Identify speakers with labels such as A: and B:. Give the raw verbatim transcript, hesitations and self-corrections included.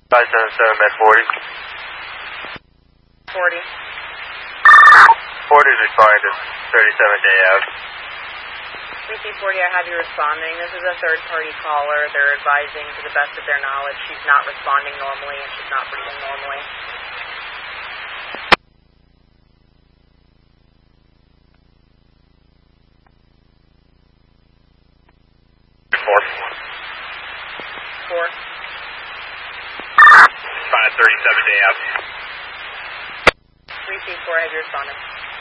A: five seven seven at forty.
B: forty.
A: forty is responding to thirty-seven day out.
B: three C forty, I have you responding. This is a third-party caller. They're advising, to the best of their knowledge, she's not responding normally and she's not breathing normally.
A: Four.
B: Four.
A: Responding thirty-seven day out.
B: three C four, have you responded?